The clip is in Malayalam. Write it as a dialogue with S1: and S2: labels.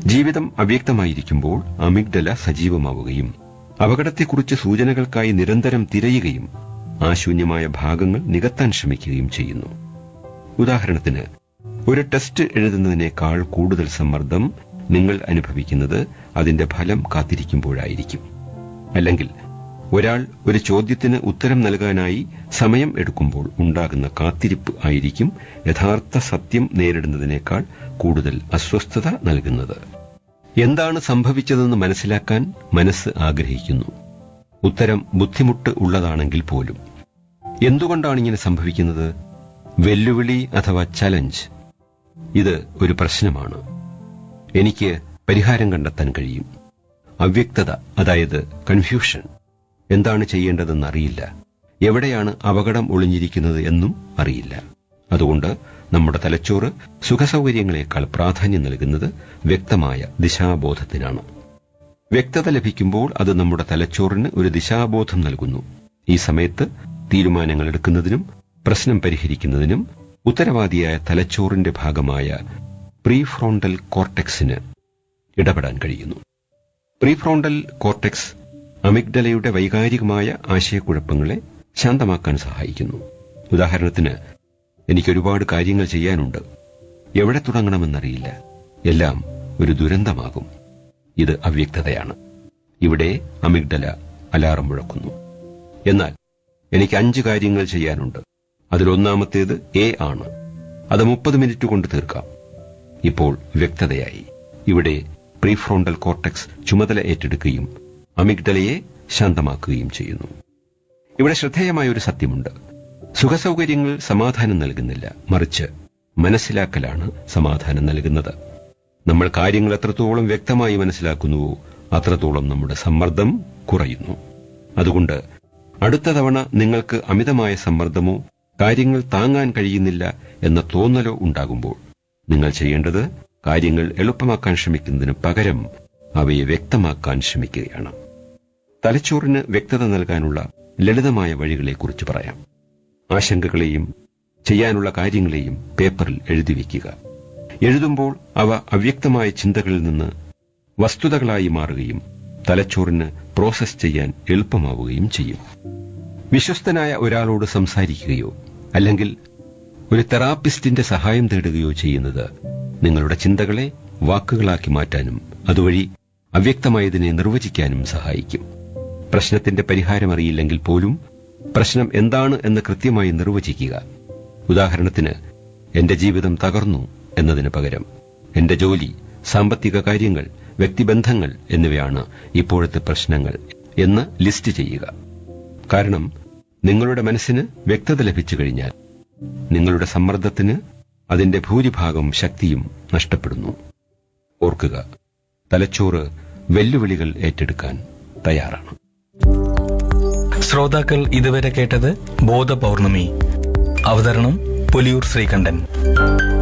S1: ജീവിതം അവ്യക്തമായിരിക്കുമ്പോൾ അമിഗ്ഡല സജീവമാവുകയും അപകടത്തെക്കുറിച്ച് സൂചനകൾക്കായി നിരന്തരം തിരയുകയും ആ ശൂന്യമായ ഭാഗങ്ങൾ നികത്താൻ ശ്രമിക്കുകയും ചെയ്യുന്നു. ഉദാഹരണത്തിന്, ഒരു ടെസ്റ്റ് എഴുതുന്നതിനേക്കാൾ കൂടുതൽ സമ്മർദ്ദം നിങ്ങൾ അനുഭവിക്കുന്നത് അതിന്റെ ഫലം കാത്തിരിക്കുമ്പോഴായിരിക്കും. അല്ലെങ്കിൽ ഒരാൾ ഒരു ചോദ്യത്തിന് ഉത്തരം നൽകാനായി സമയം എടുക്കുമ്പോൾ ഉണ്ടാകുന്ന കാത്തിരിപ്പ് ആയിരിക്കും യഥാർത്ഥ സത്യം നേരിടുന്നതിനേക്കാൾ കൂടുതൽ അസ്വസ്ഥത നൽകുന്നത്. എന്താണ് സംഭവിച്ചതെന്ന് മനസ്സിലാക്കാൻ മനസ്സ് ആഗ്രഹിക്കുന്നു, ഉത്തരം ബുദ്ധിമുട്ട് ഉള്ളതാണെങ്കിൽ പോലും. എന്തുകൊണ്ടാണ് ഇങ്ങനെ സംഭവിക്കുന്നത്? വെല്ലുവിളി അഥവാ ചലഞ്ച്, ഇത് ഒരു പ്രശ്നമാണ്. എനിക്ക് പരിഹാരം കണ്ടെത്താൻ കഴിയും. അവ്യക്തത, അതായത് കൺഫ്യൂഷൻ, എന്താണ് ചെയ്യേണ്ടതെന്ന് അറിയില്ല, എവിടെയാണ് അപകടം ഒളിഞ്ഞിരിക്കുന്നത് എന്നും അറിയില്ല. അതുകൊണ്ട് നമ്മുടെ തലച്ചോറ് സുഖസൗകര്യങ്ങളെക്കാൾ പ്രാധാന്യം നൽകുന്നത് വ്യക്തമായ ദിശാബോധത്തിനാണ്. വ്യക്തത ലഭിക്കുമ്പോൾ അത് നമ്മുടെ തലച്ചോറിന് ഒരു ദിശാബോധം നൽകുന്നു. ഈ സമയത്ത് തീരുമാനങ്ങൾ എടുക്കുന്നതിനും പ്രശ്നം പരിഹരിക്കുന്നതിനും ഉത്തരവാദിയായ തലച്ചോറിന്റെ ഭാഗമായ പ്രീഫ്രോണ്ടൽ കോർട്ടെക്സിന് ഇടപെടാൻ കഴിയുന്നു. പ്രീഫ്രോണ്ടൽ കോർട്ടെക്സ് അമിഗ്ഡലയുടെ വൈകാരികമായ ആശയക്കുഴപ്പങ്ങളെ ശാന്തമാക്കാൻ സഹായിക്കുന്നു. ഉദാഹരണത്തിന്, എനിക്കൊരുപാട് കാര്യങ്ങൾ ചെയ്യാനുണ്ട്, എവിടെ തുടങ്ങണമെന്നറിയില്ല, എല്ലാം ഒരു ദുരന്തമാകും. ഇത് അവ്യക്തതയാണ്. ഇവിടെ അമിഗ്ഡല അലാറം മുഴക്കുന്നു. എന്നാൽ എനിക്ക് 5 കാര്യങ്ങൾ ചെയ്യാനുണ്ട്, അതിലൊന്നാമത്തേത് എ ആണ്, അത് 30 മിനിറ്റ് കൊണ്ട് തീർക്കാം. ഇപ്പോൾ വ്യക്തതയായി. ഇവിടെ പ്രീഫ്രോണ്ടൽ കോർട്ടെക്സ് ചുമതല ഏറ്റെടുക്കുകയും അമിഗ്ഡലയെ ശാന്തമാക്കുകയും ചെയ്യുന്നു. ഇവിടെ ശ്രദ്ധേയമായ ഒരു സത്യമുണ്ട്. സുഖസൗകര്യങ്ങൾ സമാധാനം നൽകുന്നില്ല, മറിച്ച് മനസ്സിലാക്കലാണ് സമാധാനം നൽകുന്നത്. നമ്മൾ കാര്യങ്ങൾ എത്രത്തോളം വ്യക്തമായി മനസ്സിലാക്കുന്നുവോ അത്രത്തോളം നമ്മുടെ സമ്മർദ്ദം കുറയുന്നു. അതുകൊണ്ട് അടുത്ത തവണ നിങ്ങൾക്ക് അമിതമായ സമ്മർദ്ദമോ കാര്യങ്ങൾ താങ്ങാൻ കഴിയുന്നില്ല എന്ന തോന്നലോ ഉണ്ടാകുമ്പോൾ നിങ്ങൾ ചെയ്യേണ്ടത് കാര്യങ്ങൾ എളുപ്പമാക്കാൻ ശ്രമിക്കുന്നതിന് പകരം അവയെ വ്യക്തമാക്കാൻ ശ്രമിക്കുകയാണ്. തലച്ചോറിന് വ്യക്തത നൽകാനുള്ള ലളിതമായ വഴികളെക്കുറിച്ച് പറയാം. ആശങ്കകളെയും ചെയ്യാനുള്ള കാര്യങ്ങളെയും പേപ്പറിൽ എഴുതി വയ്ക്കുക. എഴുതുമ്പോൾ അവ അവ്യക്തമായ ചിന്തകളിൽ നിന്ന് വസ്തുതകളായി മാറുകയും തലച്ചോറിന് പ്രോസസ് ചെയ്യാൻ എളുപ്പമാവുകയും ചെയ്യും. വിശ്വസ്തനായ ഒരാളോട് സംസാരിക്കുകയോ അല്ലെങ്കിൽ ഒരു തെറാപ്പിസ്റ്റിന്റെ സഹായം തേടുകയോ ചെയ്യുന്നത് നിങ്ങളുടെ ചിന്തകളെ വാക്കുകളാക്കി മാറ്റാനും അതുവഴി അവ്യക്തമായതിനെ നിർവചിക്കാനും സഹായിക്കും. പ്രശ്നത്തിന്റെ പരിഹാരം അറിയില്ലെങ്കിൽ പോലും പ്രശ്നം എന്താണ് എന്ന് കൃത്യമായി നിർവചിക്കുക. ഉദാഹരണത്തിന്, എന്റെ ജീവിതം തകർന്നു എന്നതിന് പകരം എന്റെ ജോലി, സാമ്പത്തിക കാര്യങ്ങൾ, വ്യക്തിബന്ധങ്ങൾ എന്നിവയാണ് ഇപ്പോഴത്തെ പ്രശ്നങ്ങൾ എന്ന് ലിസ്റ്റ് ചെയ്യുക. കാരണം നിങ്ങളുടെ മനസ്സിന് വ്യക്തത ലഭിച്ചു കഴിഞ്ഞാൽ നിങ്ങളുടെ സമ്മർദ്ദത്തിന് അതിന്റെ ഭൂരിഭാഗം ശക്തിയും നഷ്ടപ്പെടുന്നു. ഓർക്കുക, തലച്ചോറ് വെല്ലുവിളികൾ ഏറ്റെടുക്കാൻ തയ്യാറാണ്.
S2: ശ്രോതാക്കൾ ഇതുവരെ കേട്ടത് ബോധപൗർണമി. അവതരണം പുലിയൂർ ശ്രീകണ്ഠൻ.